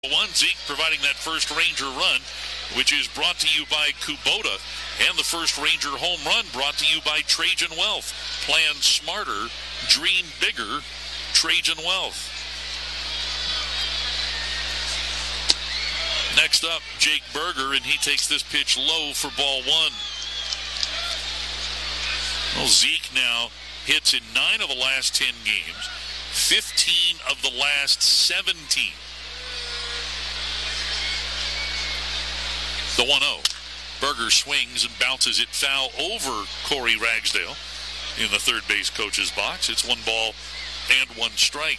One, Zeke providing that first Ranger run, which is brought to you by Kubota, and the first Ranger home run brought to you by Trajan Wealth. Plan smarter, dream bigger, Trajan Wealth. Next up, Jake Burger, and he takes this pitch low for ball one. Well, Zeke now hits in 9 of the last 10 games, 15 of the last 17. The 1-0. Burger swings and bounces it foul over Corey Ragsdale in the third base coach's box. It's 1 ball and 1 strike.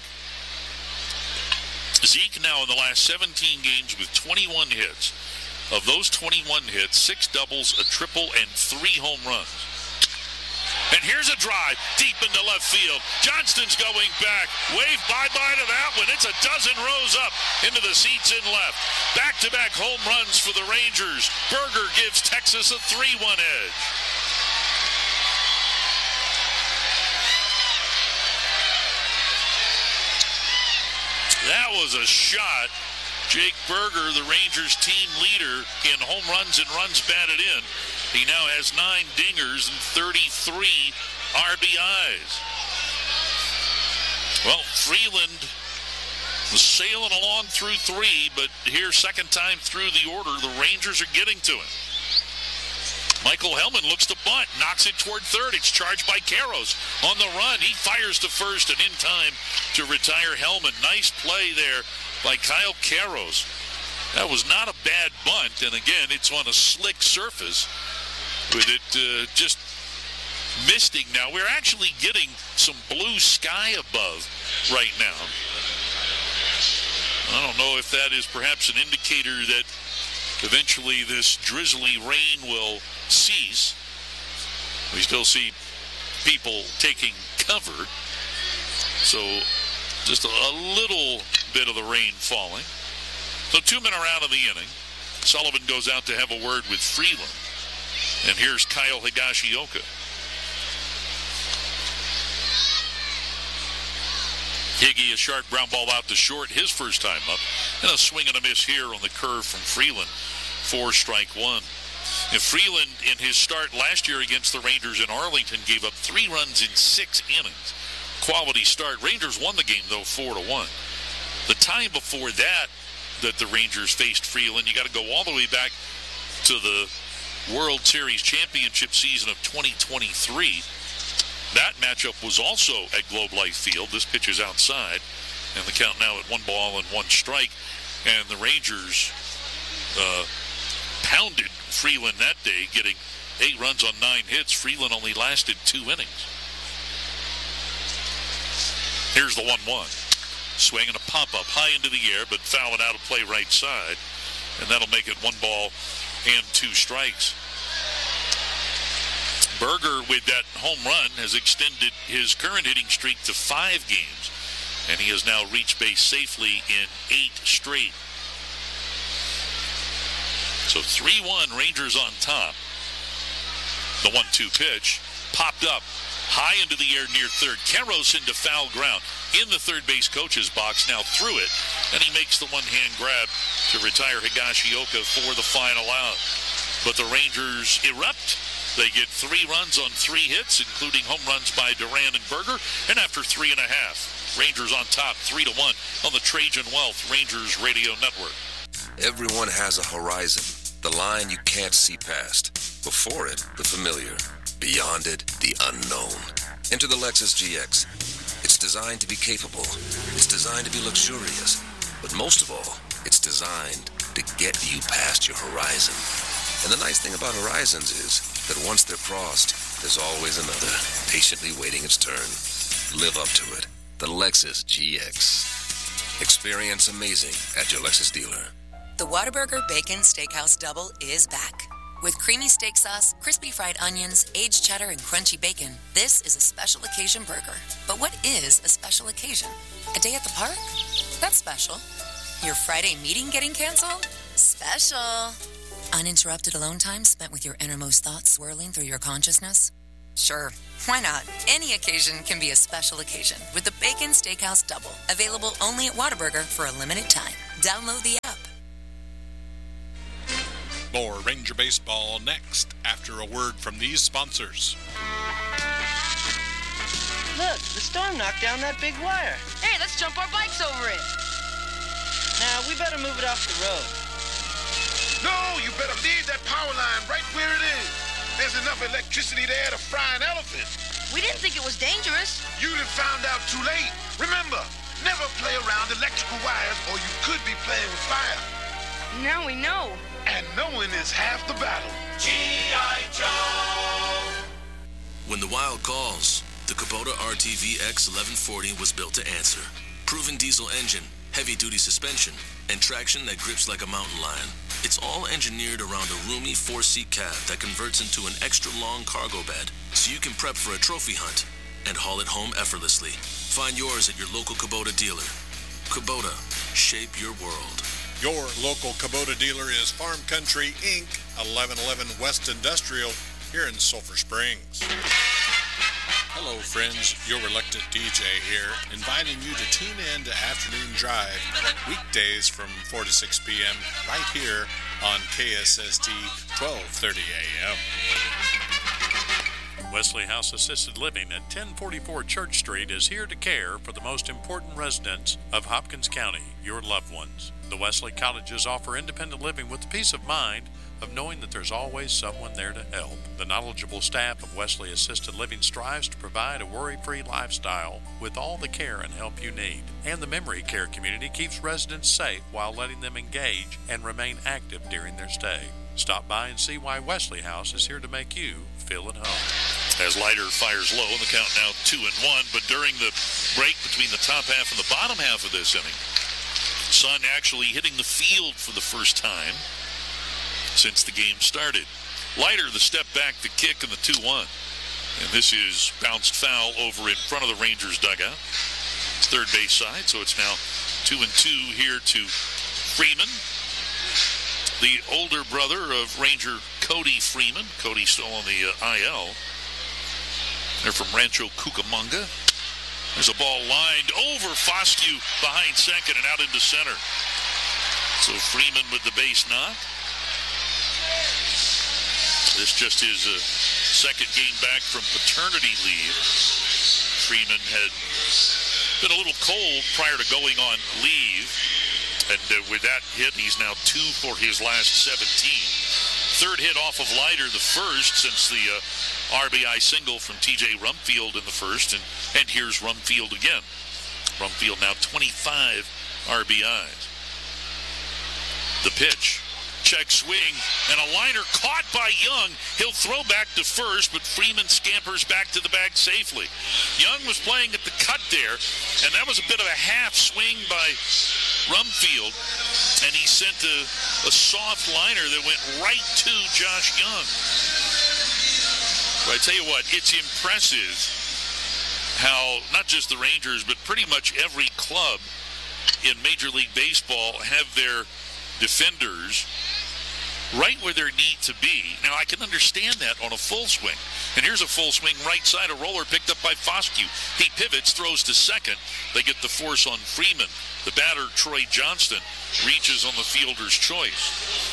Zeke now in the last 17 games with 21 hits. Of those 21 hits, 6 doubles, a triple, and 3 home runs. And here's a drive deep into left field. Johnston's going back. Wave bye-bye to that one. It's a dozen rows up into the seats in left. Back-to-back home runs for the Rangers. Burger gives Texas a 3-1 edge. That was a shot. Jake Burger, the Rangers team leader in home runs and runs batted in. He now has 9 dingers and 33 RBIs. Well, Freeland was sailing along through 3, but here, second time through the order, the Rangers are getting to him. Michael Hellman looks to bunt, knocks it toward third. It's charged by Karros on the run. He fires to first and in time to retire Hellman. Nice play there by Kyle Karros. That was not a bad bunt, and again, it's on a slick surface with it just misting. Now, we're actually getting some blue sky above right now. I don't know if that is perhaps an indicator that eventually this drizzly rain will cease. We still see people taking cover. So just a little bit of the rain falling. So 2 men are out of the inning. Sullivan goes out to have a word with Freeland. And here's Kyle Higashioka. Higgy, a sharp ground ball out to short, his first time up. And a swing and a miss here on the curve from Freeland. 4 strike 1. And Freeland, in his start last year against the Rangers in Arlington, gave up 3 runs in 6 innings. Quality start. Rangers won the game, though, 4-1. The time before that the Rangers faced Freeland, you got to go all the way back to the World Series championship season of 2023. That matchup was also at Globe Life Field. This pitch is outside, and the count now at 1 ball and 1 strike. And the Rangers pounded Freeland that day, getting 8 runs on 9 hits. Freeland only lasted 2 innings. Here's the 1-1. Swing and a pop-up high into the air, but fouling out of play right side. And that'll make it 1 ball and 2 strikes. Burger, with that home run, has extended his current hitting streak to 5 games. And he has now reached base safely in 8 straight. So 3-1, Rangers on top. The 1-2 pitch popped up high into the air near third. Karros into foul ground in the third base coach's box, now through it, and he makes the one-hand grab to retire Higashioka for the final out. But the Rangers erupt. They get 3 runs on 3 hits, including home runs by Duran and Burger, and after 3.5, Rangers on top 3-1 on the Trajan Wealth Rangers Radio Network. Everyone has a horizon, the line you can't see past. Before it, the familiar. Beyond it, the unknown. Enter the Lexus GX. It's designed to be capable. It's designed to be luxurious. But most of all, it's designed to get you past your horizon. And the nice thing about horizons is that once they're crossed, there's always another, patiently waiting its turn. Live up to it. The Lexus GX. Experience amazing at your Lexus dealer. The Whataburger Bacon Steakhouse Double is back. With creamy steak sauce, crispy fried onions, aged cheddar, and crunchy bacon, this is a special occasion burger. But what is a special occasion? A day at the park? That's special. Your Friday meeting getting canceled? Special. Uninterrupted alone time spent with your innermost thoughts swirling through your consciousness? Sure, why not? Any occasion can be a special occasion with the Bacon Steakhouse Double, available only at Whataburger for a limited time. Download the app. More Ranger Baseball next after a word from these sponsors. Look, the storm knocked down that big wire. Hey, let's jump our bikes over it. Now, we better move it off the road. No, you better leave that power line right where it is. There's enough electricity there to fry an elephant. We didn't think it was dangerous. You done found out too late. Remember, never play around electrical wires or you could be playing with fire. Now we know. And knowing is half the battle. G.I. Joe! When the wild calls, the Kubota RTV X 1140 was built to answer. Proven diesel engine, heavy-duty suspension, and traction that grips like a mountain lion. It's all engineered around a roomy 4-seat cab that converts into an extra-long cargo bed, so you can prep for a trophy hunt and haul it home effortlessly. Find yours at your local Kubota dealer. Kubota, shape your world. Your local Kubota dealer is Farm Country, Inc., 1111 West Industrial, here in Sulphur Springs. Hello, friends. Your reluctant DJ here, inviting you to tune in to Afternoon Drive, weekdays from 4 to 6 p.m., right here on KSST 1230 a.m. Wesley House Assisted Living at 1044 Church Street is here to care for the most important residents of Hopkins County, your loved ones. The Wesley Cottages offer independent living with the peace of mind of knowing that there's always someone there to help. The knowledgeable staff of Wesley Assisted Living strives to provide a worry-free lifestyle with all the care and help you need. And the memory care community keeps residents safe while letting them engage and remain active during their stay. Stop by and see why Wesley House is here to make you feel at home. As Leiter fires low, and the count now 2-1, but during the break between the top half and the bottom half of this inning, Sun actually hitting the field for the first time since the game started. Leiter, the step back, the kick, and the 2-1. And this is bounced foul over in front of the Rangers dugout. Third base side, so it's now 2-2 here to Freeman, the older brother of Ranger Cody Freeman. Cody still on the IL. They're from Rancho Cucamonga. There's a ball lined over Foscue behind second and out into center. So Freeman with the base knock. This just his second game back from paternity leave. Freeman had been a little cold prior to going on leave. And with that hit, he's now 2 for his last 17. Third hit off of Leiter, the first since the RBI single from T.J. Rumfield in the first. And here's Rumfield again. Rumfield now 25 RBIs. The pitch. Check swing, and a liner caught by Young. He'll throw back to first, but Freeman scampers back to the bag safely. Young was playing at the cut there, and that was a bit of a half swing by Rumfield, and he sent a soft liner that went right to Josh Young. But I tell you what, it's impressive how not just the Rangers, but pretty much every club in Major League Baseball have their defenders right where they need to be. Now, I can understand that on a full swing. And here's a full swing right side, a roller picked up by Foscue. He pivots, throws to second. They get the force on Freeman. The batter, Troy Johnston, reaches on the fielder's choice.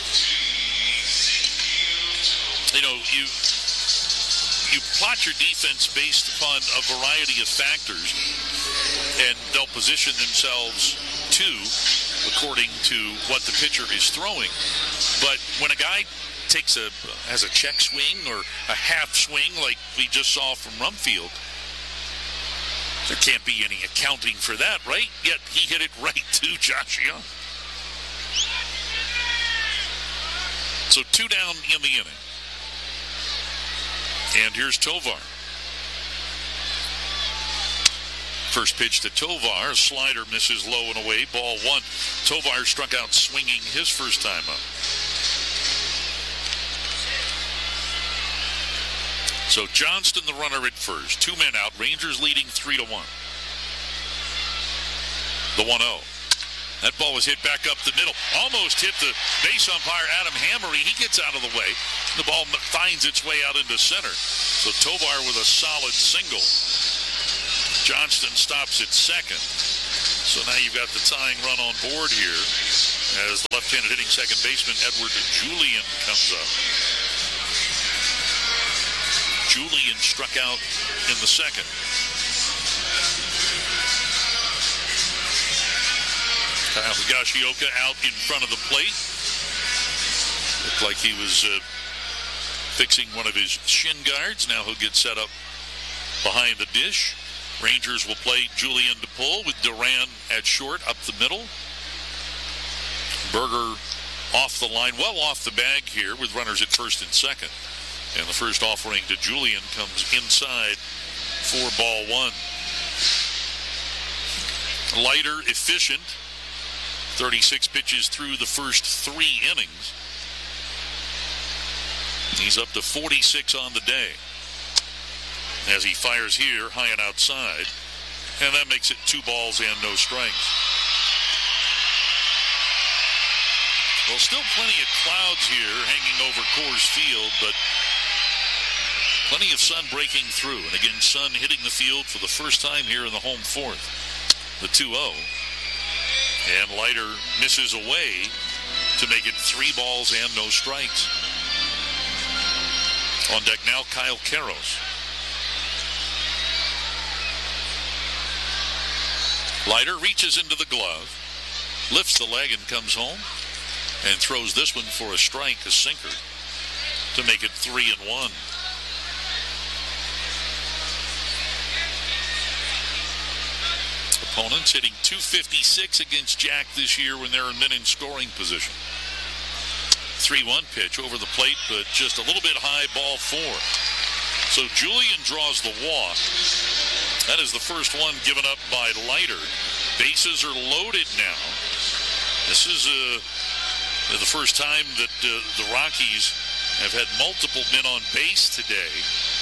You know, you plot your defense based upon a variety of factors, and they'll position themselves according to what the pitcher is throwing. But when a guy has a check swing or a half swing like we just saw from Rumfield, there can't be any accounting for that, right? Yet he hit it right to Josh Young. So 2 down in the inning. And here's Tovar. First pitch to Tovar. A slider misses low and away. Ball 1. Tovar struck out swinging his first time up. So Johnston the runner at first. 2 men out. Rangers leading 3-1. The 1-0. That ball was hit back up the middle. Almost hit the base umpire, Adam Hammery. He gets out of the way. The ball finds its way out into center. So Tovar with a solid single. Johnston stops at second. So now you've got the tying run on board here as the left-handed hitting second baseman Edward Julian comes up. Julian struck out in the second. Kyle Higashioka out in front of the plate. Looked like he was fixing one of his shin guards. Now he'll get set up behind the dish. Rangers will play Julian to pull with Duran at short up the middle. Berger off the line, well off the bag here with runners at first and second. And the first offering to Julian comes inside for ball one. Leiter efficient. 36 pitches through the first 3 innings. He's up to 46 on the day as he fires here high and outside. And that makes it 2 balls and no strikes. Well, still plenty of clouds here hanging over Coors Field, but plenty of sun breaking through. And again, sun hitting the field for the first time here in the home fourth. The 2-0. And Leiter misses away to make it 3 balls and no strikes. On deck now, Kyle Karros. Leiter reaches into the glove, lifts the leg and comes home, and throws this one for a strike, a sinker, to make it 3-1. Opponents hitting .256 against Jack this year when they're in men in scoring position. 3-1 pitch over the plate, but just a little bit high, ball 4. So Julian draws the walk. That is the first one given up by Leiter. Bases are loaded now. This is the first time that the Rockies have had multiple men on base today.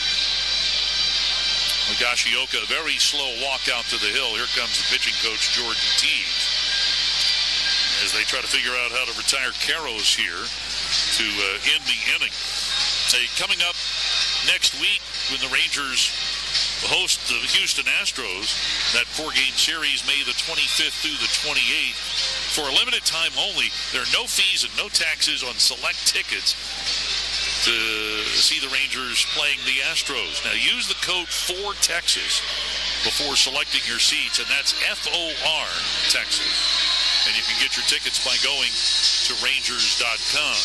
Higashioka, a very slow walk out to the hill. Here comes the pitching coach, Jordan Teague, as they try to figure out how to retire Karros here to end the inning. Coming up next week when the Rangers host the Houston Astros, that 4-game series, May the 25th through the 28th. For a limited time only, there are no fees and no taxes on select tickets to see the Rangers playing the Astros. Now, use the code 4TEXAS before selecting your seats, and that's FOR Texas. And you can get your tickets by going to Rangers.com.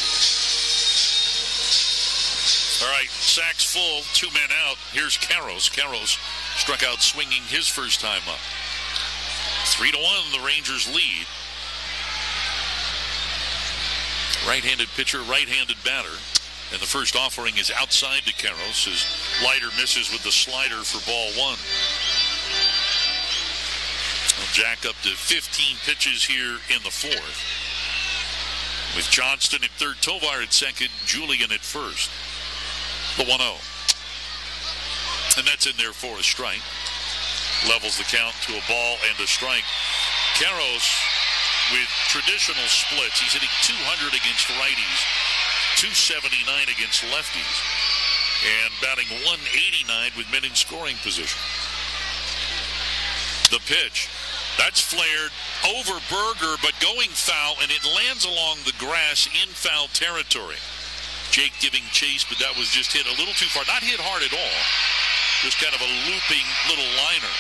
All right, sacks full, 2 men out. Here's Karros. Karros struck out swinging his first time up. 3-1, the Rangers lead. Right-handed pitcher, right-handed batter. And the first offering is outside to Karros as Leiter misses with the slider for ball 1. Well, Jack up to 15 pitches here in the fourth. With Johnston at third, Tovar at second, Julian at first. The 1-0. And that's in there for a strike. Levels the count to a ball and a strike. Karros with traditional splits. He's hitting .200 against righties, .279 against lefties, and batting .189 with men in scoring position. The pitch. That's flared over Berger, but going foul, and it lands along the grass in foul territory. Jake giving chase, but that was just hit a little too far. Not hit hard at all. Just kind of a looping little liner.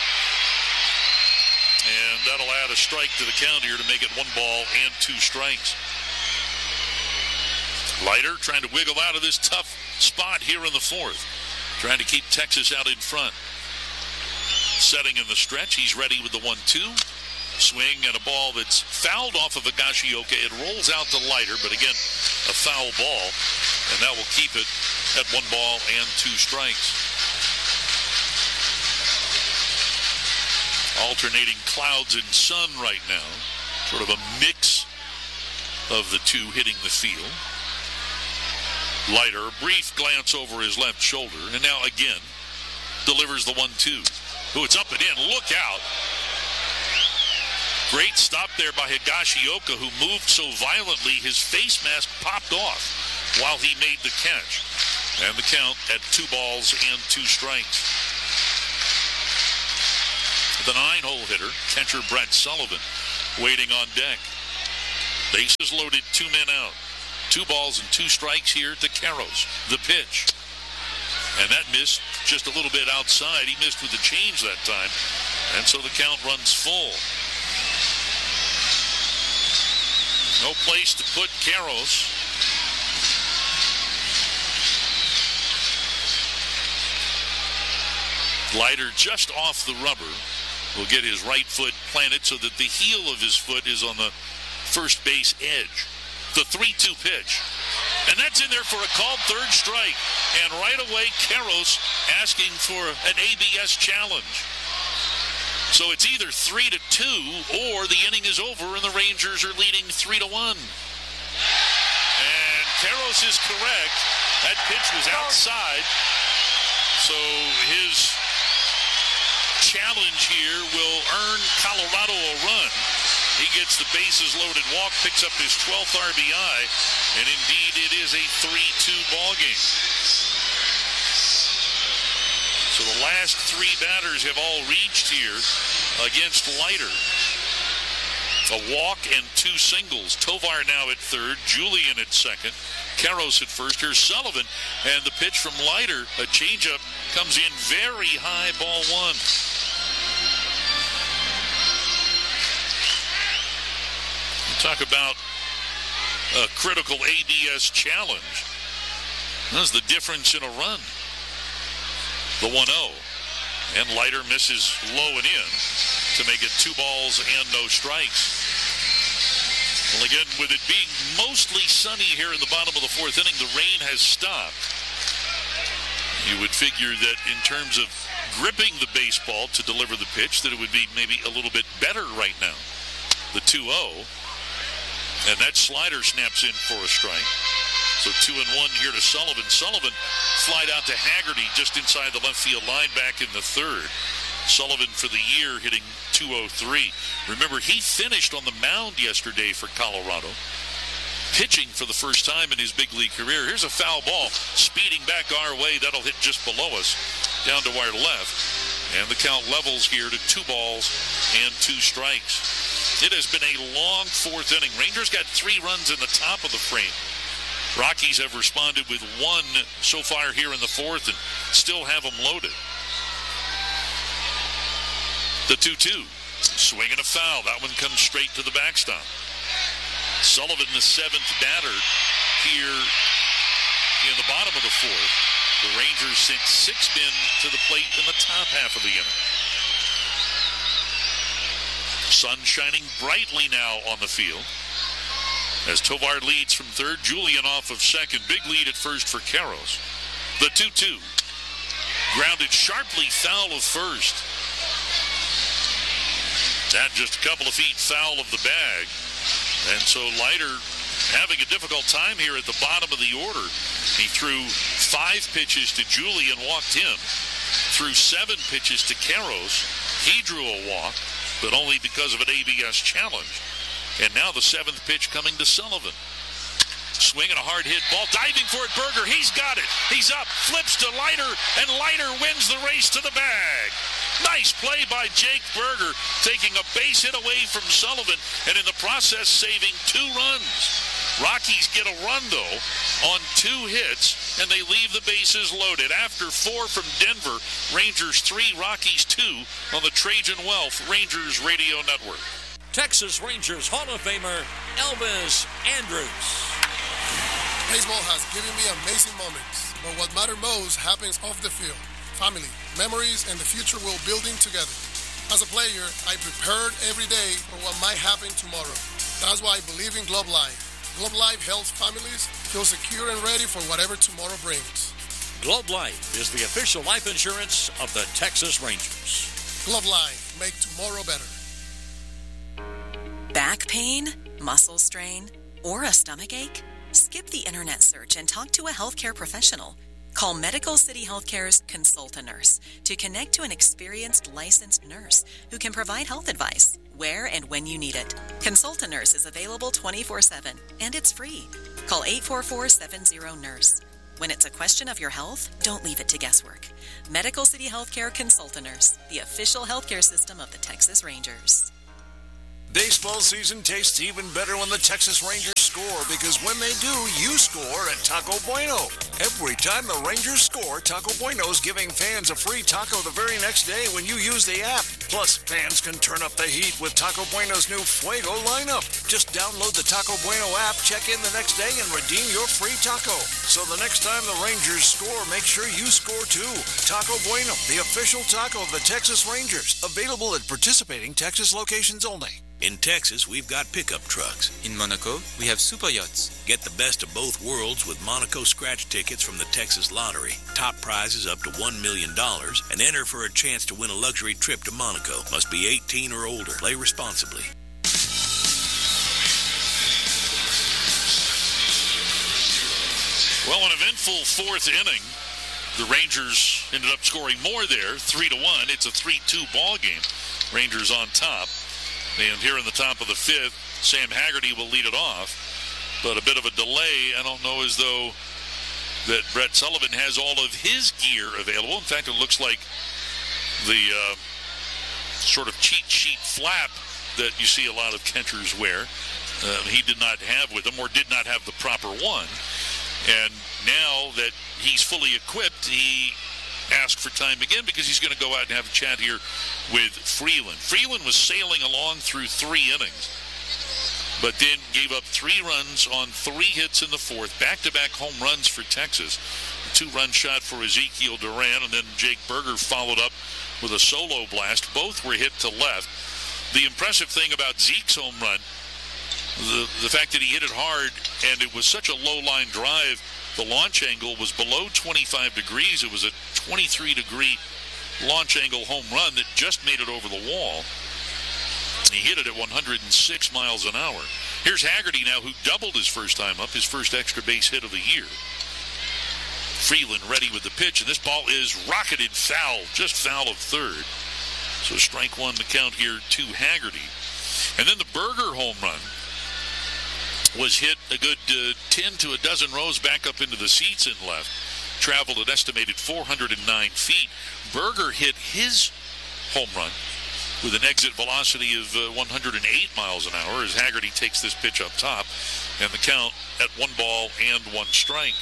And that'll add a strike to the count here to make it 1 ball and 2 strikes. Leiter trying to wiggle out of this tough spot here in the fourth. Trying to keep Texas out in front. Setting in the stretch. He's ready with the 1-2. Swing and a ball that's fouled off of Higashioka. It rolls out to Leiter, but again, a foul ball. And that will keep it at 1 ball and 2 strikes. Alternating clouds and sun right now. Sort of a mix of the two hitting the field. Leiter, a brief glance over his left shoulder, and now again delivers the 1-2. Ooh, it's up and in. Look out. Great stop there by Higashioka, who moved so violently his face mask popped off while he made the catch. And the count at 2 balls and 2 strikes. The 9-hole hitter, catcher Brett Sullivan, waiting on deck. Bases loaded, 2 men out. 2 balls and 2 strikes here to Karros. The pitch. And that missed just a little bit outside. He missed with the change that time. And so the count runs full. No place to put Karros. Leiter just off the rubber. Will get his right foot planted so that the heel of his foot is on the first base edge. The 3-2 pitch. And that's in there for a called third strike. And right away, Karros asking for an ABS challenge. So it's either 3-2 or the inning is over and the Rangers are leading 3-1. And Karros is correct. That pitch was outside. So his challenge here will earn Colorado a run. He gets the bases loaded walk, picks up his 12th RBI, and indeed it is a 3-2 ball game. So the last 3 batters have all reached here against Leiter. A walk and 2 singles. Tovar now at third, Julian at second, Karros at first. Here's Sullivan, and the pitch from Leiter, a changeup, comes in very high, ball 1. Talk about a critical ABS challenge. That's the difference in a run. The 1-0. And Leiter misses low and in to make it 2 balls and no strikes. Well, again, with it being mostly sunny here in the bottom of the 4th inning, the rain has stopped. You would figure that in terms of gripping the baseball to deliver the pitch, that it would be maybe a little bit better right now. The 2-0. And that slider snaps in for a strike. So 2-1 here to Sullivan. Sullivan flied out to Haggerty just inside the left field line back in the 3rd. Sullivan for the year hitting .203. Remember, he finished on the mound yesterday for Colorado, pitching for the first time in his big league career. Here's a foul ball speeding back our way. That'll hit just below us down to our left. And the count levels here to 2 balls and 2 strikes. It has been a long 4th inning. Rangers got 3 runs in the top of the frame. Rockies have responded with 1 so far here in the 4th and still have them loaded. The 2-2. Swing and a foul. That one comes straight to the backstop. Sullivan, the 7th batter here in the bottom of the 4th. The Rangers sent 6 men to the plate in the top half of the inning. Sun shining brightly now on the field. As Tovar leads from 3rd, Julian off of 2nd. Big lead at first for Karros. The 2-2. Grounded sharply foul of first. That just a couple of feet foul of the bag. And so Leiter having a difficult time here at the bottom of the order. He threw 5 pitches to Julian, walked him. Threw 7 pitches to Karros. He drew a walk, but only because of an ABS challenge. And now the 7th pitch coming to Sullivan. Swinging a hard hit ball, diving for it, Berger. He's got it. He's up, flips to Leiter, and Leiter wins the race to the bag. Nice play by Jake Berger, taking a base hit away from Sullivan, and in the process saving 2 runs. Rockies get a run, though, on 2 hits, and they leave the bases loaded. After 4 from Denver, Rangers 3, Rockies 2 on the Trajan Wealth Rangers Radio Network. Texas Rangers Hall of Famer Elvis Andrus. Baseball has given me amazing moments, but what matters most happens off the field. Family, memories, and the future we're building together. As a player, I prepared every day for what might happen tomorrow. That's why I believe in Globe Life. Globe Life helps families feel secure and ready for whatever tomorrow brings. Globe Life is the official life insurance of the Texas Rangers. Globe Life, make tomorrow better. Back pain, muscle strain, or a stomach ache? Skip the internet search and talk to a healthcare professional. Call Medical City Healthcare's Consult a Nurse to connect to an experienced licensed nurse who can provide health advice where and when you need it. Consult a Nurse is available 24/7 and it's free. Call 844-70-NURSE. When it's a question of your health, don't leave it to guesswork. Medical City Healthcare Consultants, the official healthcare system of the Texas Rangers. Baseball season tastes even better when the Texas Rangers score, because when they do, you score at Taco Bueno. Every time the Rangers score, Taco Bueno's giving fans a free taco the very next day when you use the app. Plus, fans can turn up the heat with Taco Bueno's new Fuego lineup. Just download the Taco Bueno app, check in the next day, and redeem your free taco. So the next time the Rangers score, make sure you score too. Taco Bueno, the official taco of the Texas Rangers. Available at participating Texas locations only. In Texas, we've got pickup trucks. In Monaco, we have super yachts. Get the best of both worlds with Monaco scratch tickets from the Texas Lottery. Top prizes up to $1 million, and enter for a chance to win a luxury trip to Monaco. Must be 18 or older. Play responsibly. Well, an eventful fourth inning. The Rangers ended up scoring more there, 3-1. It's a 3-2 ball game. Rangers on top. And here in the top of the fifth, Sam Haggerty will lead it off. But a bit of a delay. I don't know as though that Brett Sullivan has all of his gear available. In fact, it looks like the sort of cheat sheet flap that you see a lot of catchers wear, he did not have with him, or did not have the proper one. And now that he's fully equipped, he asked for time again because he's going to go out and have a chat here with Freeland. Freeland was sailing along through 3 innings, but then gave up 3 runs on 3 hits in the fourth, back-to-back home runs for Texas. A 2-run shot for Ezekiel Duran, and then Jake Berger followed up with a solo blast. Both were hit to left. The impressive thing about Zeke's home run, the fact that he hit it hard, and it was such a low-line drive, the launch angle was below 25 degrees. It was a 23-degree launch angle home run that just made it over the wall. He hit it at 106 miles an hour. Here's Haggerty now, who doubled his first time up, his first extra base hit of the year. Freeland ready with the pitch, and this ball is rocketed foul, just foul of third. So strike one to count here to Haggerty. And then the Berger home run was hit a good 10 to a dozen rows back up into the seats and left. Traveled an estimated 409 feet. Berger hit his home run with an exit velocity of 108 miles an hour as Haggerty takes this pitch up top, and the count at 1 ball and 1 strike.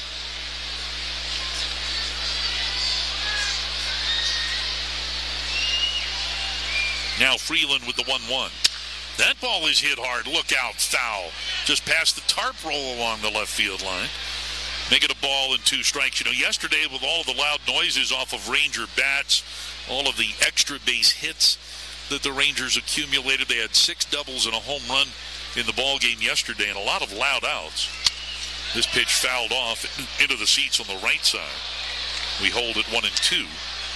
Now Freeland with the 1-1. That ball is hit hard. Look out, foul. Just past the tarp roll along the left field line. Make it a ball and 2 strikes. You know, yesterday with all of the loud noises off of Ranger bats, all of the extra base hits that the Rangers accumulated, they had 6 doubles and a home run in the ball game yesterday, and a lot of loud outs. This pitch fouled off into the seats on the right side. We hold it 1-2.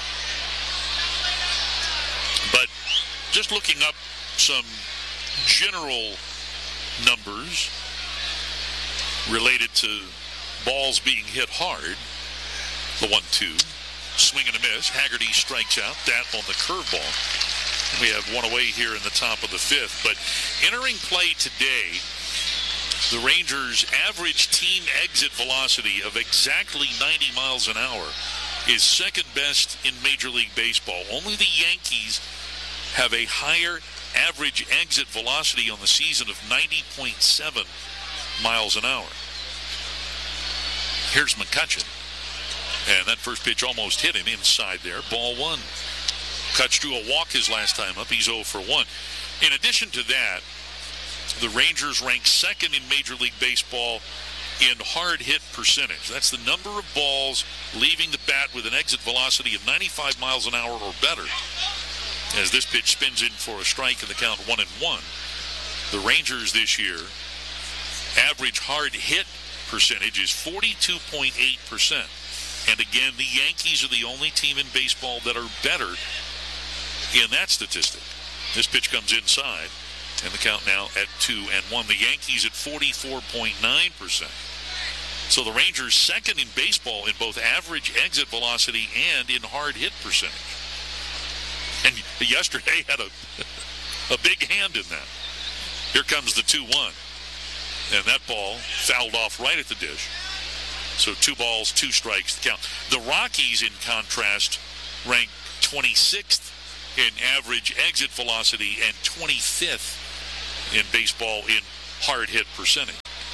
But just looking up some general numbers related to balls being hit hard. The 1-2, swing and a miss. Haggerty strikes out. That on the curveball. We have one away here in the top of the fifth. But entering play today, the Rangers' average team exit velocity of exactly 90 miles an hour is second best in Major League Baseball. Only the Yankees have a higher average exit velocity on the season of 90.7 miles an hour. Here's McCutchen. And that first pitch almost hit him inside there. Ball 1. Kutch drew a walk his last time up. He's 0 for 1. In addition to that, the Rangers rank second in Major League Baseball in hard hit percentage. That's the number of balls leaving the bat with an exit velocity of 95 miles an hour or better. As this pitch spins in for a strike in the count 1-1. The Rangers this year, average hard hit percentage is 42.8%. And again, the Yankees are the only team in baseball that are better in that statistic. This pitch comes inside, and the count now at 2-1. The Yankees at 44.9%. So the Rangers second in baseball in both average exit velocity and in hard hit percentage. And yesterday had a big hand in that. Here comes the 2-1. And that ball fouled off right at the dish. So 2 balls, 2 strikes to count. The Rockies, in contrast, rank 26th in average exit velocity and 25th in baseball in hard hit percentage.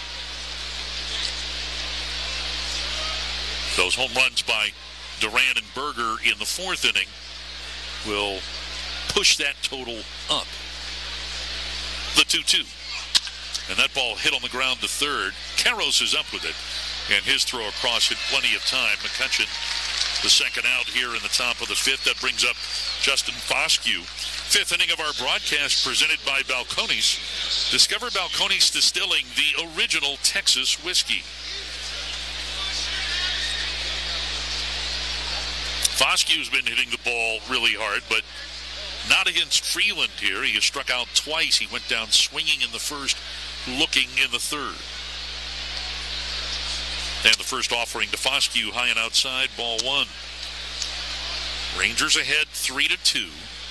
Those home runs by Duran and Berger in the 4th inning will push that total up. The 2-2. And that ball hit on the ground to third. Karros is up with it. And his throw across had plenty of time. McCutchen, the second out here in the top of the 5th. That brings up Justin Foscue. 5th inning of our broadcast presented by Balcones. Discover Balcones Distilling, the original Texas whiskey. Foscue's been hitting the ball really hard, but not against Freeland here. He has struck out twice. He went down swinging in the first, looking in the third. And the first offering to Foscue, high and outside, ball 1. Rangers ahead 3-2.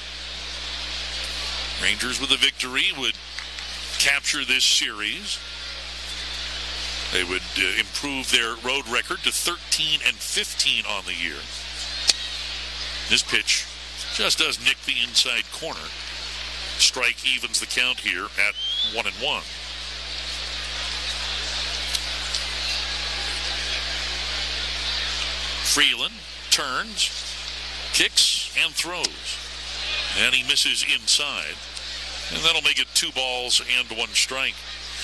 Rangers with a victory would capture this series. They would improve their road record to 13-15 on the year. This pitch just does nick the inside corner. Strike evens the count here at 1-1. Freeland turns, kicks, and throws. And he misses inside. And that'll make it 2 balls and 1 strike.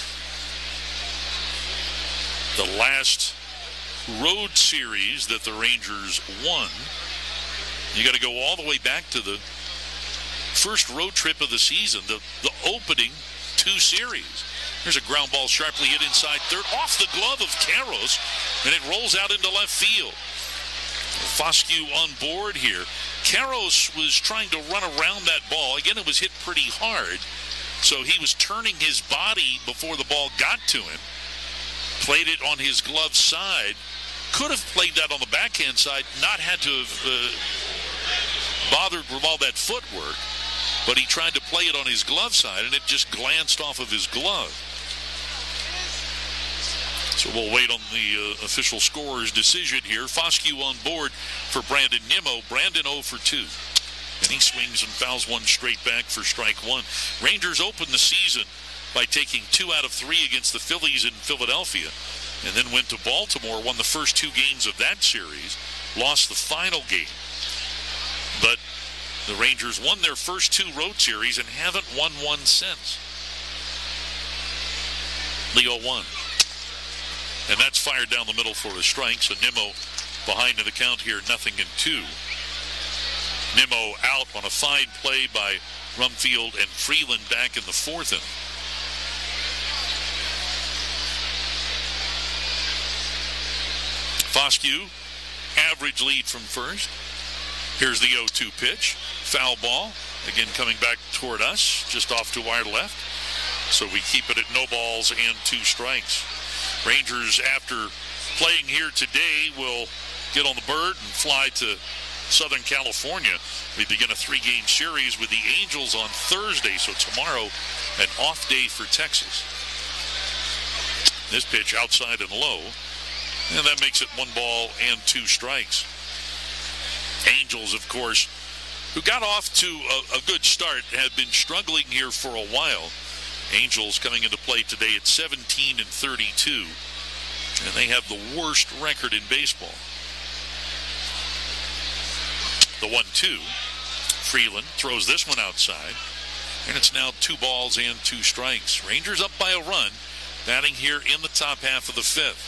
The last road series that the Rangers won, you got to go all the way back to the first road trip of the season, the opening 2 series. There's a ground ball sharply hit inside third, off the glove of Karros, and it rolls out into left field. Foscue on board here. Karros was trying to run around that ball. Again, it was hit pretty hard, so he was turning his body before the ball got to him. Played it on his glove side. Could have played that on the backhand side, not had to have bothered with all that footwork, but he tried to play it on his glove side, and it just glanced off of his glove. So we'll wait on the official scorer's decision here. Foscue on board for Brandon Nimmo. Brandon 0 for 2. And he swings and fouls 1 straight back for strike 1. Rangers open the season by taking 2 out of 3 against the Phillies in Philadelphia, and then went to Baltimore, won the first 2 games of that series, lost the final game. But the Rangers won their first 2 road series and haven't won one since. Leo 1. And that's fired down the middle for a strike, so Nimmo behind in the count here, 0-2. Nimmo out on a fine play by Rumfield and Freeland back in the 4th inning. Foscue, average lead from first. Here's the 0-2 pitch. Foul ball. Again coming back toward us, just off to our left. So we keep it at no balls and 2 strikes. Rangers, after playing here today, will get on the bird and fly to Southern California. We begin a 3-game series with the Angels on Thursday, so tomorrow an off day for Texas. This pitch outside and low, and that makes it 1 ball and 2 strikes. Angels, of course, who got off to a good start, had been struggling here for a while. Angels coming into play today at 17-32, and they have the worst record in baseball. The 1-2. Freeland throws this one outside, and it's now 2 balls and 2 strikes. Rangers up by a run, batting here in the top half of the 5th.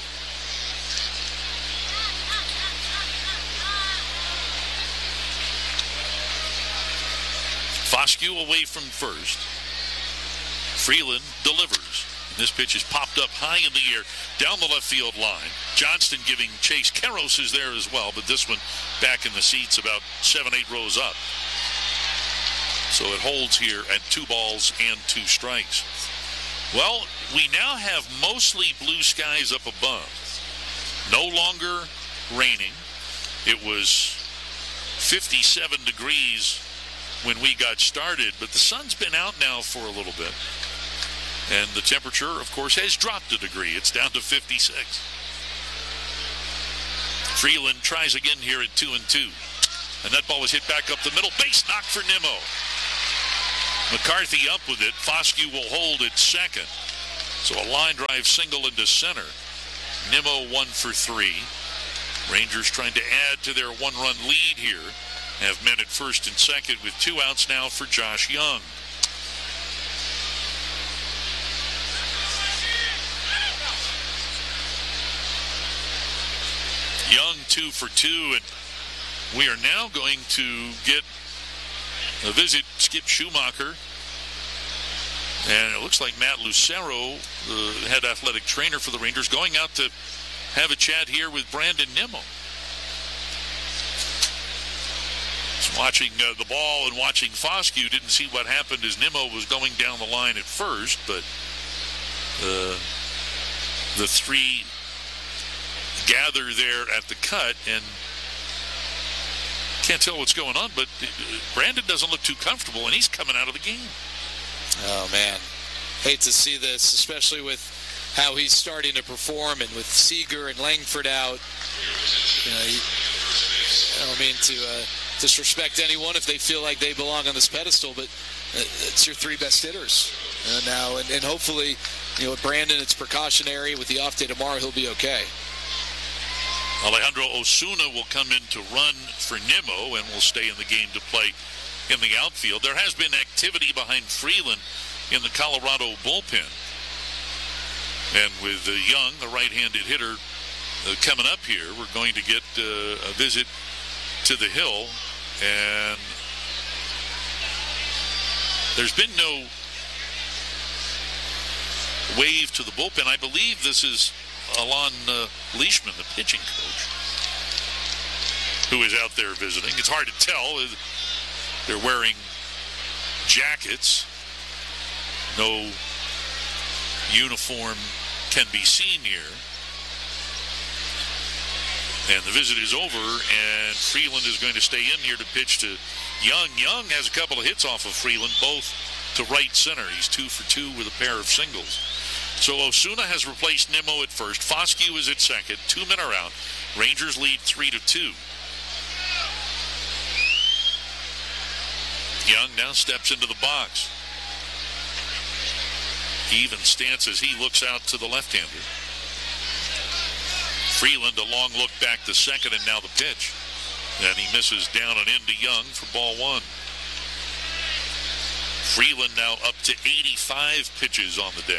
Foscue away from first. Freeland delivers. And this pitch is popped up high in the air down the left field line. Johnston giving chase. Karros is there as well, but this one back in the seats about 7-8 rows up. So it holds here at 2 balls and 2 strikes. Well, we now have mostly blue skies up above. No longer raining. It was 57 degrees when we got started, but the sun's been out now for a little bit. And the temperature, of course, has dropped a degree. It's down to 56. Freeland tries again here at 2-2. And that ball was hit back up the middle. Base knock for Nimmo. McCarthy up with it. Foscue will hold at second. So a line drive single into center. Nimmo 1 for 3. Rangers trying to add to their one-run lead here. Have men at first and second with 2 outs now for Josh Young. Young 2 for 2, and we are now going to get a visit Skip Schumacher, and it looks like Matt Lucero, the head athletic trainer for the Rangers, going out to have a chat here with Brandon Nimmo. Just watching the ball and watching Foscue, didn't see what happened as Nimmo was going down the line at first, but the three gather there at the cut, and can't tell what's going on, but Brandon doesn't look too comfortable, and he's coming out of the game. Oh, man. Hate to see this, especially with how he's starting to perform, and with Seager and Langford out. You know, I don't mean to disrespect anyone if they feel like they belong on this pedestal, but it's your 3 best hitters now, and hopefully, you know, with Brandon, it's precautionary. With the off day tomorrow, he'll be okay. Alejandro Osuna will come in to run for Nimmo and will stay in the game to play in the outfield. There has been activity behind Freeland in the Colorado bullpen. And with Young, the right-handed hitter, coming up here, we're going to get a visit to the hill. And there's been no wave to the bullpen. I believe this is Alon Leishman, the pitching coach, who is out there visiting. It's hard to tell. They're wearing jackets. No uniform can be seen here. And the visit is over, and Freeland is going to stay in here to pitch to Young. Young has a couple of hits off of Freeland, both to right center. He's 2 for 2 with a pair of singles. So Osuna has replaced Nimmo at first. Foscue is at second. 2 men are out. Rangers lead 3-2. Young now steps into the box. Even stance as he looks out to the left-hander. Freeland, a long look back to second, and now the pitch. And he misses down and into Young for ball 1. Freeland now up to 85 pitches on the day.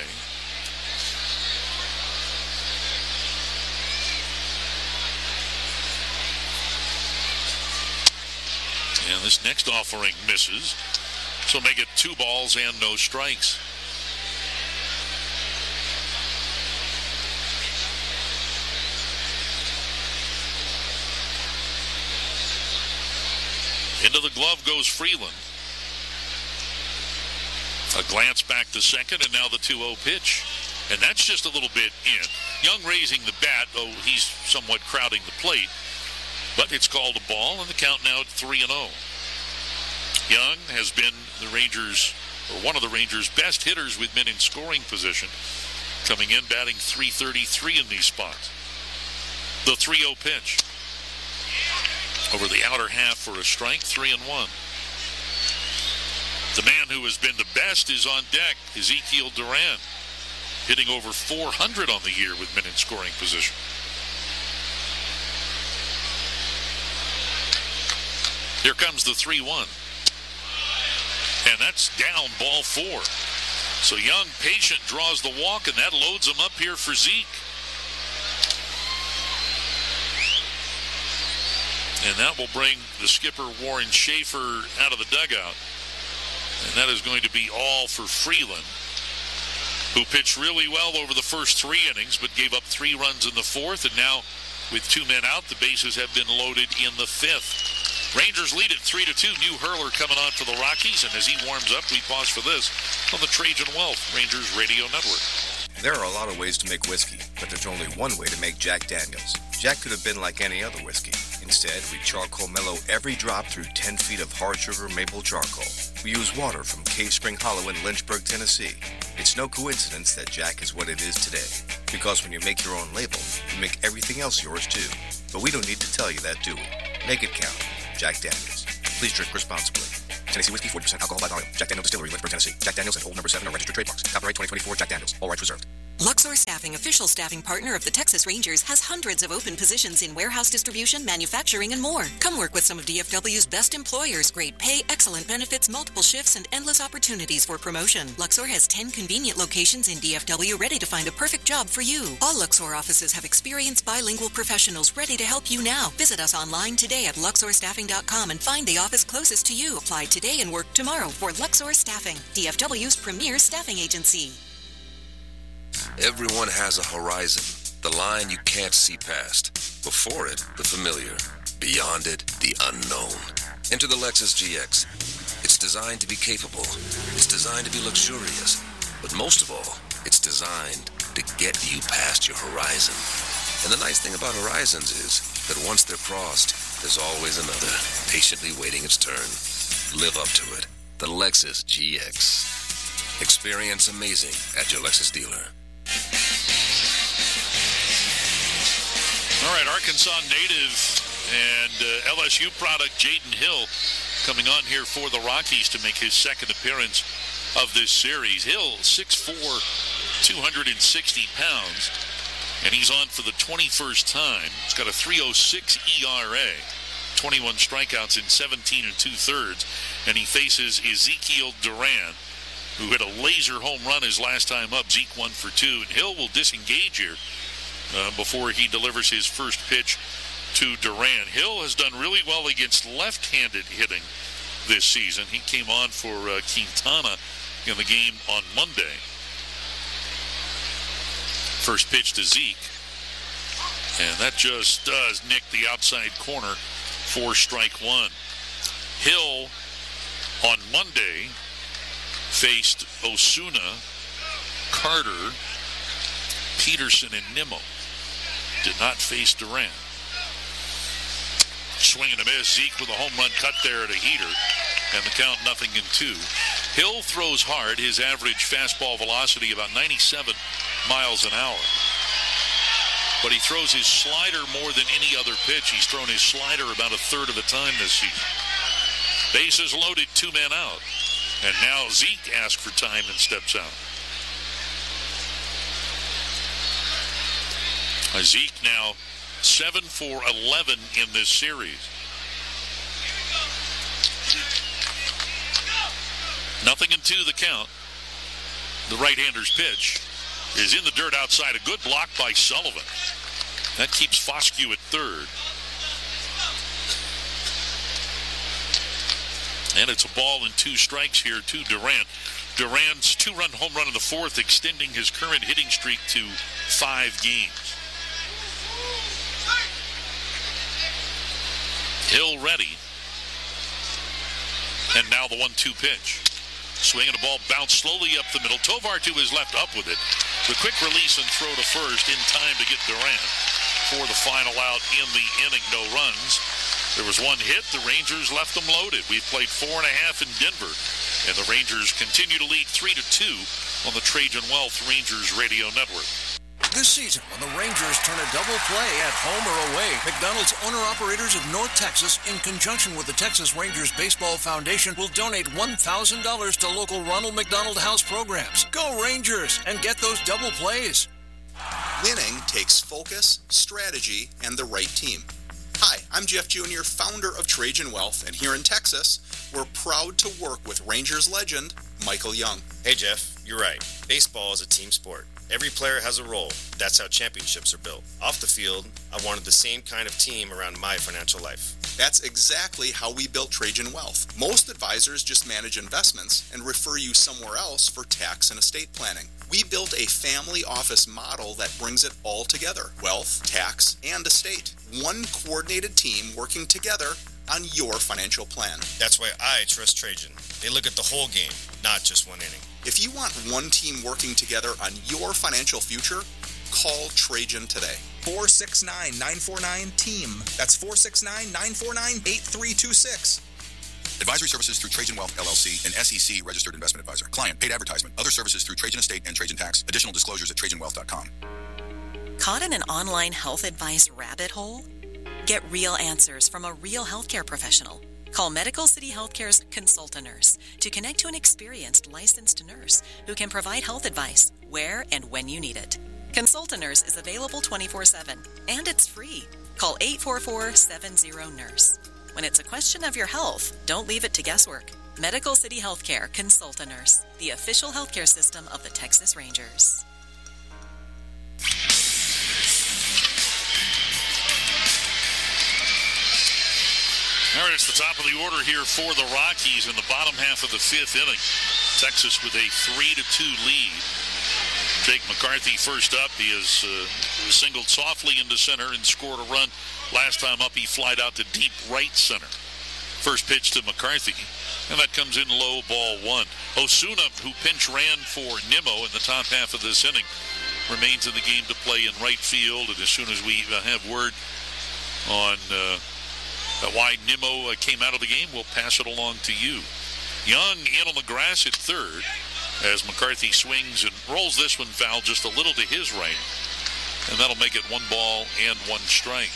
And this next offering misses. So make it 2 balls and no strikes. Into the glove goes Freeland. A glance back to second, and now the 2-0 pitch. And that's just a little bit in. Young raising the bat, though he's somewhat crowding the plate. But it's called a ball, and the count now at 3-0. Young has been the Rangers, or one of the Rangers' best hitters with men in scoring position. Coming in, batting .333 in these spots. The 3-0 pitch. Over the outer half for a strike, 3-1. The man who has been the best is on deck, Ezekiel Duran, hitting over 400 on the year with men in scoring position. Here comes the 3-1. And that's down, ball 4. So Young, patient, draws the walk, and that loads him up here for Zeke. And that will bring the skipper, Warren Schaefer, out of the dugout. And that is going to be all for Freeland, who pitched really well over the first 3 innings, but gave up 3 runs in the 4th. And now, with 2 men out, the bases have been loaded in the 5th. Rangers lead at 3-2. New hurler coming on for the Rockies. And as he warms up, we pause for this on the Trajan Wealth Rangers Radio Network. There are a lot of ways to make whiskey, but there's only one way to make Jack Daniels. Jack could have been like any other whiskey. Instead, we charcoal mellow every drop through 10 feet of hard sugar maple charcoal. We use water from Cave Spring Hollow in Lynchburg, Tennessee. It's no coincidence that Jack is what it is today. Because when you make your own label, you make everything else yours too. But we don't need to tell you that, do we? Make it count. Jack Daniels. Please drink responsibly. Tennessee Whiskey, 40% alcohol by volume. Jack Daniels Distillery, Lynchburg, Tennessee. Jack Daniels and Old No. 7 are registered trademarks. Copyright 2024, Jack Daniels. All rights reserved. Luxor Staffing, official staffing partner of the Texas Rangers, has hundreds of open positions in warehouse distribution, manufacturing, and more. Come work with some of DFW's best employers. Great pay, excellent benefits, multiple shifts, and endless opportunities for promotion. Luxor has 10 convenient locations in DFW ready to find a perfect job for you. All Luxor offices have experienced bilingual professionals ready to help you now. Visit us online today at luxorstaffing.com and find the office closest to you. Apply today and work tomorrow for Luxor Staffing, DFW's premier staffing agency. Everyone has a horizon, the line you can't see past. Before it, the familiar. Beyond it, the unknown. Enter the Lexus GX. It's designed to be capable. It's designed to be luxurious. But most of all, it's designed to get you past your horizon. And the nice thing about horizons is that once they're crossed, there's always another, patiently waiting its turn. Live up to it. The Lexus GX. Experience amazing at your Lexus dealer. All right, Arkansas native and LSU product Jaden Hill coming on here for the Rockies to make his second appearance of this series. Hill, 6'4", 260 pounds, and he's on for the 21st time. He's got a 3.06 ERA, 21 strikeouts in 17 2/3, and he faces Ezekiel Duran, who hit a laser home run his last time up. Zeke 1 for 2, and Hill will disengage here before he delivers his first pitch to Duran. Hill has done really well against left-handed hitting this season. He came on for Quintana in the game on Monday. First pitch to Zeke, and that just does nick the outside corner for strike one. Hill on Monday faced Osuna, Carter, Peterson, and Nimmo. Did not face Duran. Swing and a miss. Zeke with a home run cut there at a heater, and the count 0-2. Hill throws hard. His average fastball velocity about 97 miles an hour. But he throws his slider more than any other pitch. He's thrown his slider about a third of the time this season. Bases loaded, 2 men out. And now Zeke asks for time and steps out. Zeke now 7 for 11 in this series. 0-2 the count. The right-hander's pitch is in the dirt outside. A good block by Sullivan. That keeps Foscue at third. And it's a ball and 2 strikes here to Duran. Duran's 2-run home run in the fourth, extending his current hitting streak to 5 games. Hill ready. And now the 1-2 pitch. Swing and a ball bounced slowly up the middle. Tovar to his left, up with it. The quick release and throw to first in time to get Duran for the final out in the inning. No runs. There was 1 hit. The Rangers left them loaded. We've played 4.5 in Denver, and the Rangers continue to lead 3-2 on the Trajan Wealth Rangers Radio Network. This season, when the Rangers turn a double play at home or away, McDonald's owner-operators of North Texas, in conjunction with the Texas Rangers Baseball Foundation, will donate $1,000 to local Ronald McDonald House programs. Go Rangers and get those double plays. Winning takes focus, strategy, and the right team. Hi, I'm Jeff Jr., founder of Trajan Wealth, and here in Texas, we're proud to work with Rangers legend Michael Young. Hey Jeff, you're right. Baseball is a team sport. Every player has a role. That's how championships are built. Off the field, I wanted the same kind of team around my financial life. That's exactly how we built Trajan Wealth. Most advisors just manage investments and refer you somewhere else for tax and estate planning. We built a family office model that brings it all together: wealth, tax, and estate. One coordinated team working together on your financial plan. That's why I trust Trajan. They look at the whole game, not just one inning. If you want one team working together on your financial future, call Trajan today. 469-949-TEAM. That's 469-949-8326. Advisory services through Trajan Wealth, LLC, an SEC registered investment advisor. Client paid advertisement. Other services through Trajan Estate and Trajan Tax. Additional disclosures at TrajanWealth.com. Caught in an online health advice rabbit hole? Get real answers from a real healthcare professional. Call Medical City Healthcare's Consult-A-Nurse to connect to an experienced licensed nurse who can provide health advice where and when you need it. Consult-A-Nurse is available 24/7, and it's free. Call 844-70-NURSE. When it's a question of your health, don't leave it to guesswork. Medical City Healthcare Consult-A-Nurse, the official healthcare system of the Texas Rangers. All right, it's the top of the order here for the Rockies in the bottom half of the fifth inning. Texas with a 3-2 lead. Jake McCarthy first up. He has singled softly into center and scored a run. Last time up, he flied out to deep right center. First pitch to McCarthy, and that comes in low, ball one. Osuna, who pinch ran for Nimmo in the top half of this inning, remains in the game to play in right field. And as soon as we have word on why Nimmo came out of the game, we'll pass it along to you. Young in on the grass at third as McCarthy swings and rolls this one foul just a little to his right, and that'll make it 1 ball and 1 strike.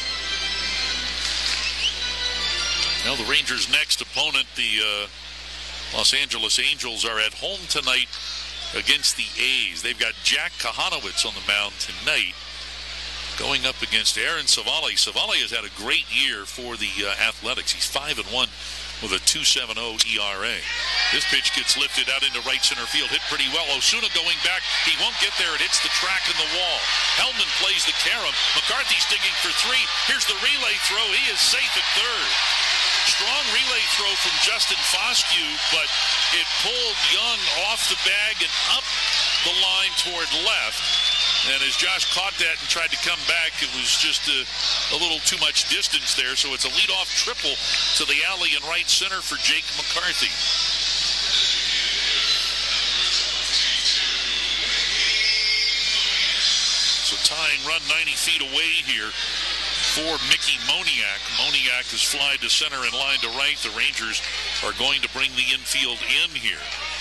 Now the Rangers' next opponent, the Los Angeles Angels, are at home tonight against the A's. They've got Jack Kahanowitz on the mound tonight, going up against Aaron Civale. Civale has had a great year for the Athletics. He's 5-1 with a 2.70 ERA. This pitch gets lifted out into right center field, hit pretty well. Osuna going back. He won't get there. It hits the track in the wall. Hellman plays the carom. McCarthy's digging for 3. Here's the relay throw. He is safe at third. Strong relay throw from Justin Foscue, but it pulled Young off the bag and up the line toward left. And as Josh caught that and tried to come back, it was just a little too much distance there. So it's a leadoff triple to the alley in right center for Jake McCarthy. So tying run 90 feet away here for Mickey Moniak. Moniak is flied to center and line to right. The Rangers are going to bring the infield in here.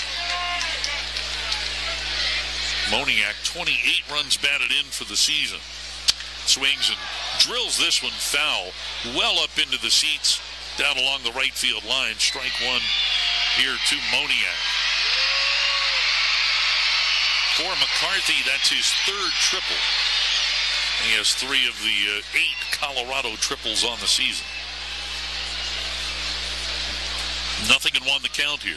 Moniak, 28 runs batted in for the season. Swings and drills this one foul, well up into the seats, down along the right field line. Strike one here to Moniak. For McCarthy, that's his third triple. He has 3 of the 8 Colorado triples on the season. 0-1 the count here.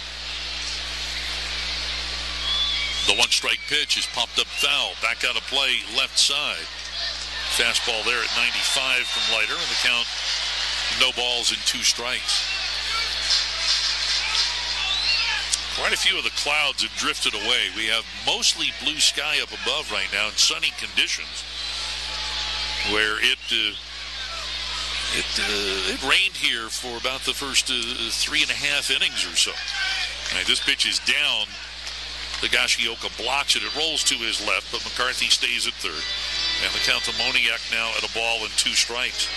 The 1-strike pitch is popped up foul. Back out of play, left side. Fastball there at 95 from Leiter, and the count, no balls and 2 strikes. Quite a few of the clouds have drifted away. We have mostly blue sky up above right now and sunny conditions, where it rained here for about the first 3.5 innings or so. All right, this pitch is down. Higashioka blocks it. It rolls to his left, but McCarthy stays at third. And the count to Moniak now at 1 ball and 2 strikes.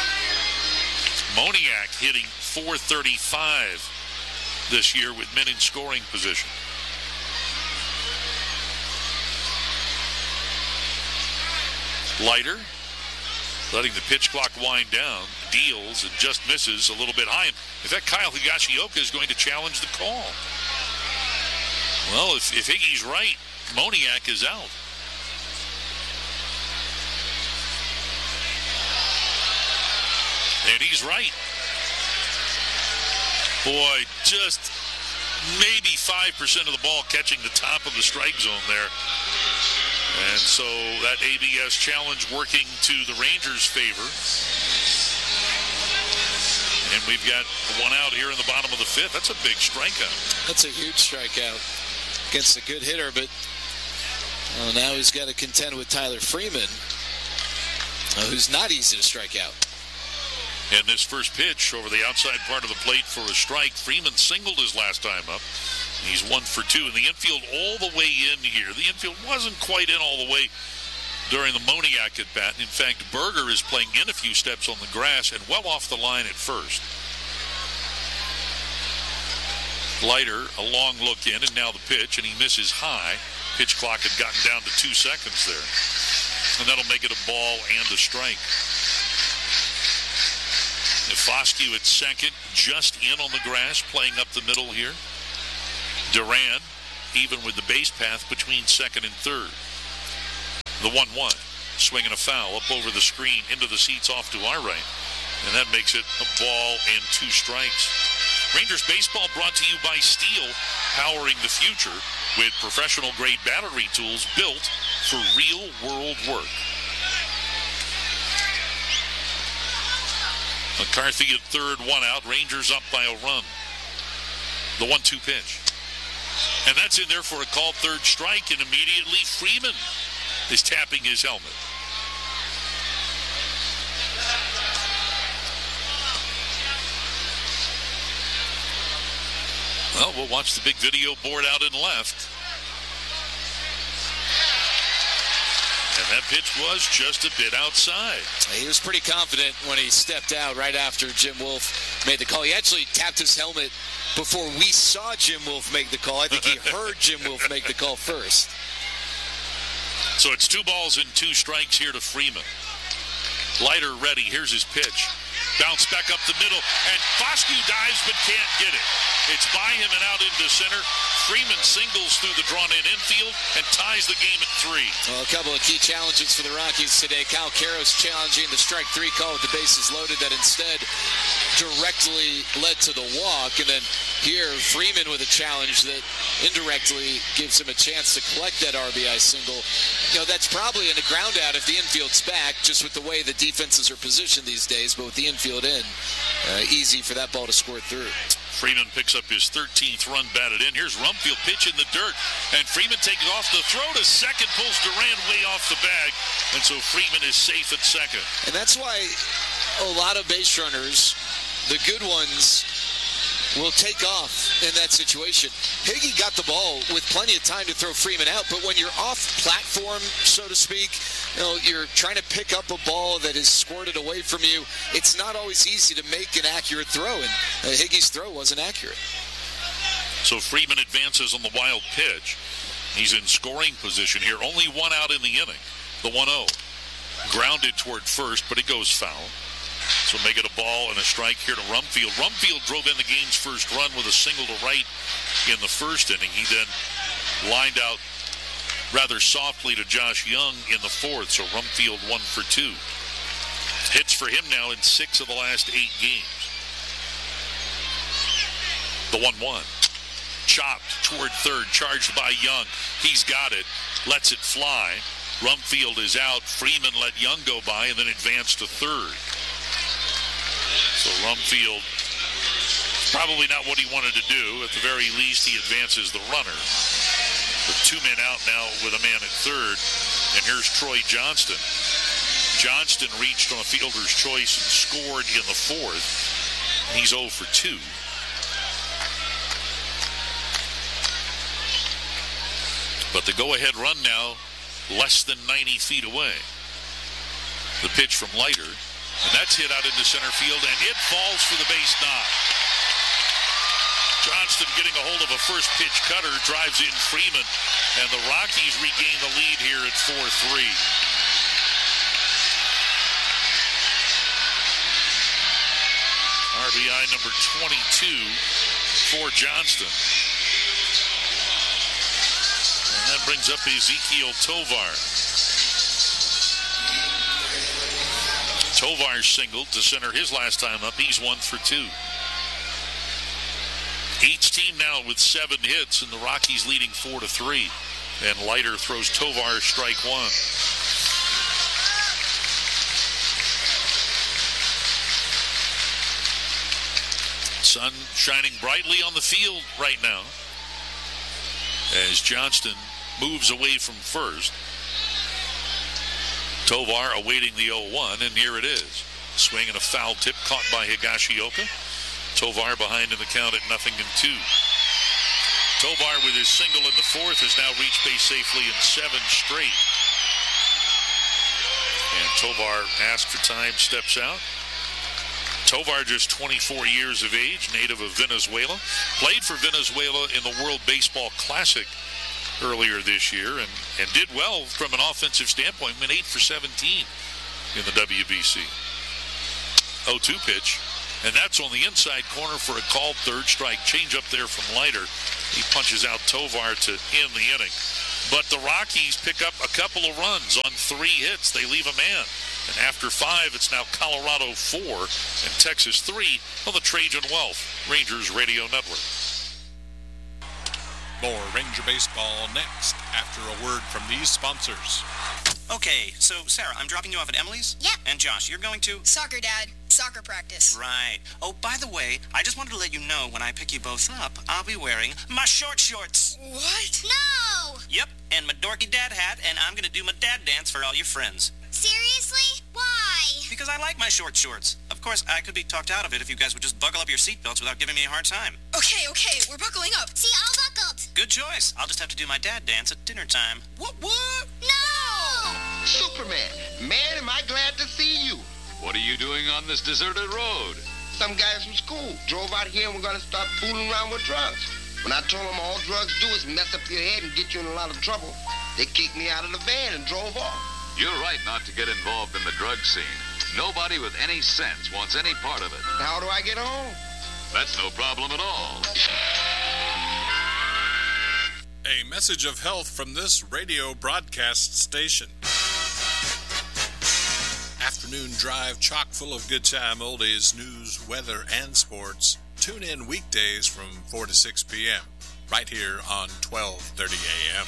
Moniak hitting .435 this year with men in scoring position. Leiter, letting the pitch clock wind down, deals and just misses a little bit high. In fact, Kyle Higashioka is going to challenge the call. Well, if Higgy's right, Moniak is out. And he's right. Boy, just maybe 5% of the ball catching the top of the strike zone there. And so that ABS challenge working to the Rangers' favor. And we've got 1 out here in the bottom of the 5th. That's a big strikeout. That's a huge strikeout against a good hitter, but now he's got to contend with Tyler Freeman, who's not easy to strike out. And this first pitch over the outside part of the plate for a strike. Freeman singled his last time up. He's 1 for 2 in the infield all the way in here. The infield wasn't quite in all the way during the Moniak at bat. In fact, Berger is playing in a few steps on the grass and well off the line at first. Leiter, a long look in, and now the pitch, and he misses high. Pitch clock had gotten down to 2 seconds there. And that'll make it a ball and a strike. Foscue at second, just in on the grass, playing up the middle here. Duran, even with the base path between second and third. The 1-1, swinging a foul up over the screen into the seats off to our right. And that makes it a ball and 2 strikes. Rangers baseball brought to you by Steel, powering the future with professional-grade battery tools built for real-world work. McCarthy at third, 1 out. Rangers up by a run. The 1-2 pitch. And that's in there for a called third strike, and immediately Freeman is tapping his helmet. Well, we'll watch the big video board out in left. And that pitch was just a bit outside. He was pretty confident when he stepped out right after Jim Wolf made the call. He actually tapped his helmet before we saw Jim Wolf make the call. I think he heard Jim Wolf make the call first. So it's 2 balls and 2 strikes here to Freeman. Leiter ready. Here's his pitch. Bounce back up the middle, and Foscue dives but can't get it. It's by him and out into center. Freeman singles through the drawn-in infield and ties the game at 3. Well, a couple of key challenges for the Rockies today. Cal Queiroz challenging the strike 3 call with the bases loaded that instead directly led to the walk. And then here, Freeman with a challenge that indirectly gives him a chance to collect that RBI single. You know, that's probably in a ground out if the infield's back, just with the way the defenses are positioned these days. But with the infield in, easy for that ball to score through. Freeman picks up his 13th run batted in. Here's Rumfield pitch in the dirt, and Freeman takes off the throw to second, pulls Duran way off the bag, and so Freeman is safe at second. And that's why a lot of base runners, the good ones, will take off in that situation. Higgy got the ball with plenty of time to throw Freeman out, but when you're off platform, so to speak, you know, you're trying to pick up a ball that is squirted away from you. It's not always easy to make an accurate throw, and Higgy's throw wasn't accurate. So Freeman advances on the wild pitch. He's in scoring position here. Only 1 out in the inning. The 1-0. Grounded toward first, but it goes foul. So make it a ball and a strike here to Rumfield. Rumfield drove in the game's first run with a single to right in the first inning. He then lined out rather softly to Josh Young in the fourth, so Rumfield 1 for 2. Hits for him now in 6 of the last 8 games. The 1-1. Chopped toward third, charged by Young. He's got it, lets it fly. Rumfield is out. Freeman let Young go by and then advanced to third. So Rumfield, probably not what he wanted to do. At the very least, he advances the runner. With 2 men out now with a man at third. And here's Troy Johnston. Johnston reached on a fielder's choice and scored in the fourth. He's 0 for 2. But the go-ahead run now, less than 90 feet away. The pitch from Leiter. And that's hit out into center field, and it falls for the base knock. Johnston getting a hold of a first pitch cutter, drives in Freeman, and the Rockies regain the lead here at 4-3. RBI number 22 for Johnston. And that brings up Ezequiel Tovar. Tovar singled to center his last time up. He's 1 for 2. Each team now with 7 hits, and the Rockies leading 4-3. And Leiter throws Tovar strike 1. Sun shining brightly on the field right now as Johnston moves away from first. Tovar awaiting the 0-1, and here it is. Swing and a foul tip caught by Higashioka. Tovar behind in the count at 0-2. Tovar with his single in the fourth has now reached base safely in 7 straight. And Tovar asked for time, steps out. Tovar just 24 years of age, native of Venezuela. Played for Venezuela in the World Baseball Classic earlier this year and did well from an offensive standpoint. Went 8 for 17 in the WBC. 0-2 pitch, and that's on the inside corner for a called third strike. Change up there from Leiter. He punches out Tovar to end the inning. But the Rockies pick up a couple of runs on 3 hits. They leave a man. And after 5, it's now Colorado 4 and Texas 3 on the Trajan Wealth Rangers Radio Network. More Ranger baseball next after a word from these sponsors. Okay, so Sarah, I'm dropping you off at Emily's? Yep. And Josh, you're going to? Soccer, Dad. Soccer practice. Right. Oh, by the way, I just wanted to let you know when I pick you both up, I'll be wearing my short shorts. What? No! Yep, and my dorky dad hat, and I'm going to do my dad dance for all your friends. Seriously? Why? Because I like my short shorts. Of course, I could be talked out of it if you guys would just buckle up your seatbelts without giving me a hard time. Okay, we're buckling up. See, all buckled. Good choice. I'll just have to do my dad dance at dinner time. What? No! Superman, man, am I glad to see you. What are you doing on this deserted road? Some guys from school drove out here and we're going to start fooling around with drugs. When I told them all drugs do is mess up your head and get you in a lot of trouble, they kicked me out of the van and drove off. You're right not to get involved in the drug scene. Nobody with any sense wants any part of it. How do I get home? That's no problem at all. A message of health from this radio broadcast station. Afternoon drive chock full of good time oldies, news, weather, and sports. Tune in weekdays from 4 to 6 p.m. right here on 1230 a.m.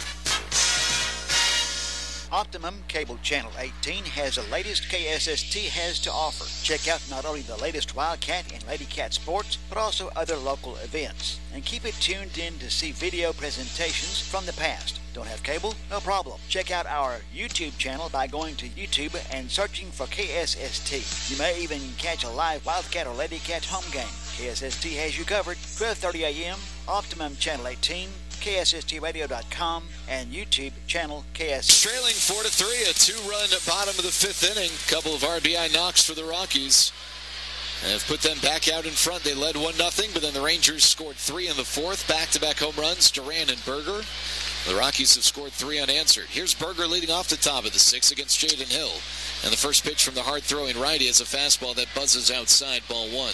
Optimum Cable Channel 18 has the latest KSST has to offer. Check out not only the latest Wildcat and Lady Cat sports, but also other local events. And keep it tuned in to see video presentations from the past. Don't have cable? No problem. Check out our YouTube channel by going to YouTube and searching for KSST. You may even catch a live Wildcat or Lady Cat home game. KSST has you covered. 12:30 a.m., Optimum Channel 18, KSSTradio.com, and YouTube channel KSST. Trailing 4-3, a 2-run bottom of the 5th inning. Couple of RBI knocks for the Rockies. And have put them back out in front. They led 1-0, but then the Rangers scored 3 in the 4th. Back-to-back home runs, Duran and Berger. The Rockies have scored 3 unanswered. Here's Berger leading off the top of the 6th against Jaden Hill. And the first pitch from the hard-throwing righty is a fastball that buzzes outside, ball 1.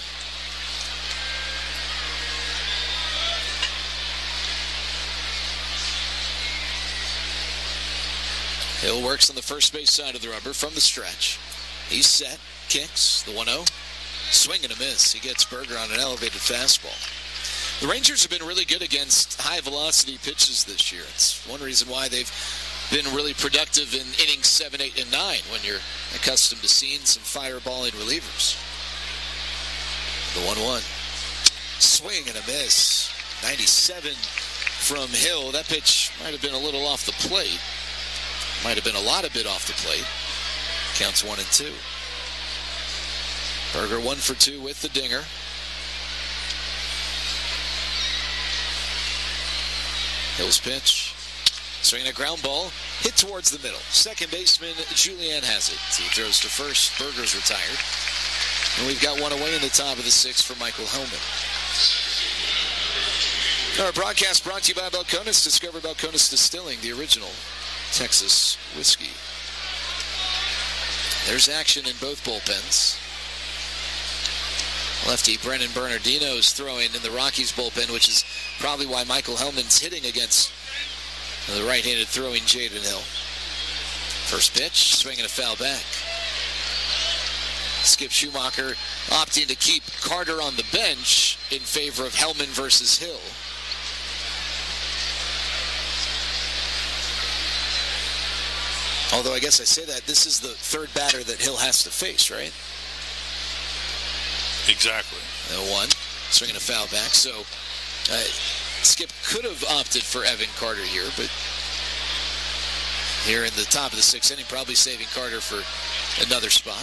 Hill works on the first base side of the rubber from the stretch. He's set, kicks, the 1-0. Swing and a miss. He gets Berger on an elevated fastball. The Rangers have been really good against high-velocity pitches this year. It's one reason why they've been really productive in innings 7, 8, and 9 when you're accustomed to seeing some fireballing relievers. The 1-1. Swing and a miss. 97 from Hill. That pitch might have been a little off the plate. Might have been a lot of bit off the plate. Counts 1-2. Berger 1 for 2 with the dinger. Hill's pitch. Swinging a ground ball. Hit towards the middle. Second baseman Julian has it. He throws to first. Berger's retired. And we've got one away in the top of the 6th for Michael Hellman. Our broadcast brought to you by Balcones. Discover Balcones Distilling, the original Texas whiskey. There's action in both bullpens. Lefty Brennan Bernardino is throwing in the Rockies bullpen, which is probably why Michael Hellman's hitting against the right-handed throwing Jaden Hill. First pitch, swinging a foul back. Skip Schumacher opting to keep Carter on the bench in favor of Hellman versus Hill. Although I guess I say that this is the third batter that Hill has to face, right? Exactly. 1, swinging a foul back. So Skip could have opted for Evan Carter here, but here in the top of the 6th inning, probably saving Carter for another spot.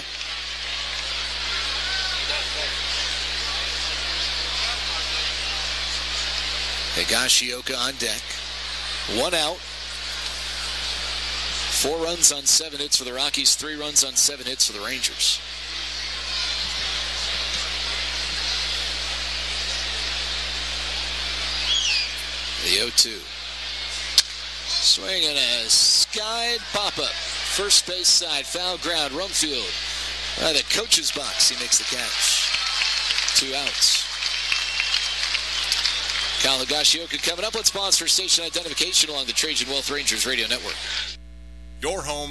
Higashioka on deck. 1 out. 4 runs on 7 hits for the Rockies, 3 runs on 7 hits for the Rangers. The 0-2. Swing and a skied pop-up. First base side, foul ground, Rumfield. By the coach's box, he makes the catch. 2 outs. Kyle Higashioka coming up. Let's pause for station identification along the Trajan Wealth Rangers radio network. Your home